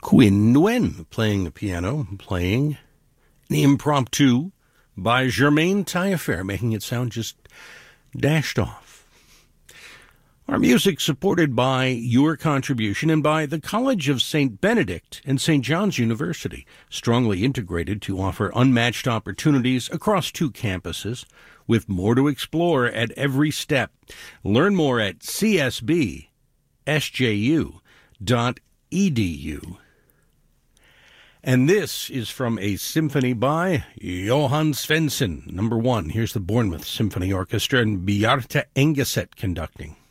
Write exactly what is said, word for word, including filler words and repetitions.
Quinn Nguyen playing the piano, playing an impromptu by Germaine Taillefer, making it sound just dashed off. Our music supported by your contribution and by the College of Saint Benedict and Saint John's University, strongly integrated to offer unmatched opportunities across two campuses, with more to explore at every step. Learn more at c s b s j u dot e d u. And this is from a symphony by Johann Svensson, number one. Here's the Bournemouth Symphony Orchestra and Bjarte Engeset conducting.